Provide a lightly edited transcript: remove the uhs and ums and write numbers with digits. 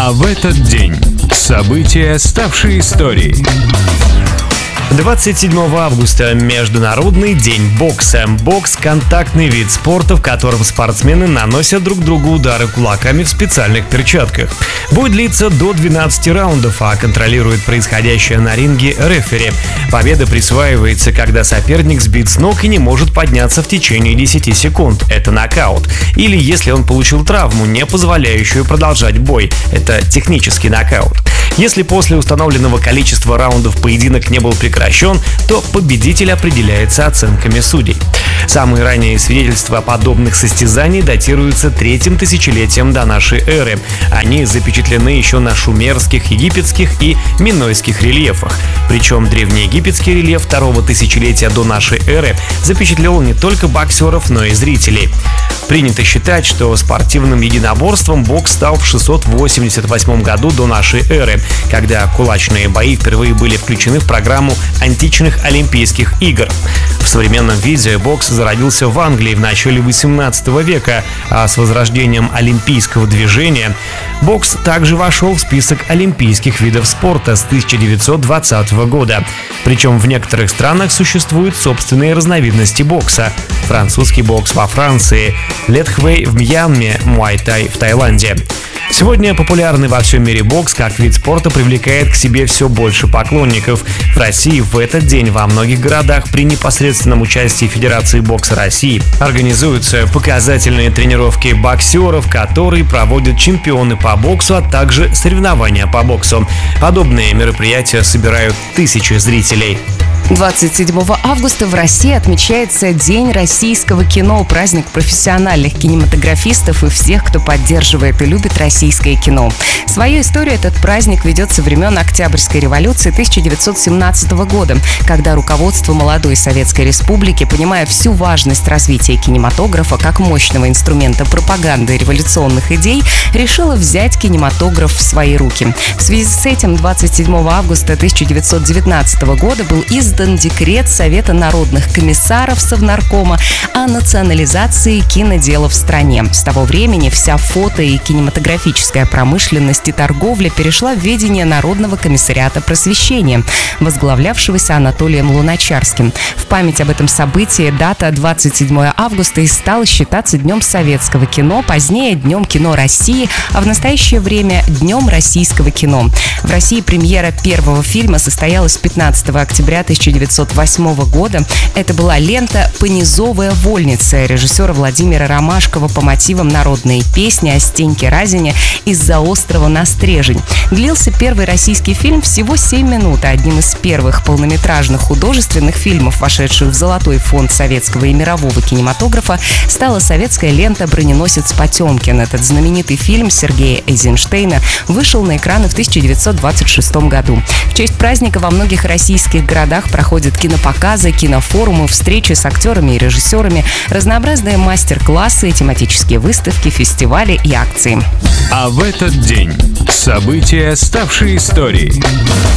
А в этот день события, ставшие историей. 27 августа – Международный день бокса. Бокс – контактный вид спорта, в котором спортсмены наносят друг другу удары кулаками в специальных перчатках. Бой длится до 12 раундов, а контролирует происходящее на ринге рефери. Победа присваивается, когда соперник сбит с ног и не может подняться в течение 10 секунд. Это нокаут. Или если он получил травму, не позволяющую продолжать бой. Это технический нокаут. Если после установленного количества раундов поединок не был прекращен, то победитель определяется оценками судей. Самые ранние свидетельства подобных состязаний датируются 3-м тысячелетием до нашей эры. Они запечатлены еще на шумерских, египетских и минойских рельефах. Причем древнеегипетский рельеф 2-го тысячелетия до нашей эры запечатлел не только боксеров, но и зрителей. Принято считать, что спортивным единоборством бокс стал в 688 году до нашей эры, когда кулачные бои впервые были включены в программу античных Олимпийских игр. В современном виде бокс зародился в Англии в начале 18 века, а с возрождением олимпийского движения бокс также вошел в список олимпийских видов спорта с 1920 года. Причем в некоторых странах существуют собственные разновидности бокса. Французский бокс во Франции, летхвей в Мьянме, муай-тай в Таиланде. Сегодня популярный во всем мире бокс как вид спорта привлекает к себе все больше поклонников. В России в этот день во многих городах при непосредственном участии Федерации бокса России организуются показательные тренировки боксеров, которые проводят чемпионы по боксу, а также соревнования по боксу. Подобные мероприятия собирают тысячи зрителей. 27 августа в России отмечается День российского кино, праздник профессиональных кинематографистов и всех, кто поддерживает и любит российское кино. Свою историю этот праздник ведет со времен Октябрьской революции 1917 года, когда руководство молодой Советской Республики, понимая всю важность развития кинематографа как мощного инструмента пропаганды революционных идей, решило взять кинематограф в свои руки. В связи с этим 27 августа 1919 года был издан декрет Совета народных комиссаров Совнаркома о национализации кинодела в стране. С того времени вся фото- и кинематографическая промышленность и торговля перешла в ведение Народного комиссариата просвещения, возглавлявшегося Анатолием Луначарским. В память об этом событии дата 27 августа и стала считаться Днем советского кино, позднее Днем кино России, а в настоящее время Днем российского кино. В России премьера первого фильма состоялась 15 октября 1908 года. Это была лента «Понизовая вольница» режиссера Владимира Ромашкова по мотивам народной песни о Стеньке Разине «Из-за острова на Стрежень». Длился первый российский фильм всего 7 минут, а одним из первых полнометражных художественных фильмов, вошедших в золотой фонд советского и мирового кинематографа, стала советская лента «Броненосец Потемкин». Этот знаменитый фильм Сергея Эйзенштейна вышел на экраны в 1926 году. В честь праздника во многих российских городах проходят кинопоказы, кинофорумы, встречи с актерами и режиссерами, разнообразные мастер-классы, тематические выставки, фестивали и акции. А в этот день события, ставшие историей.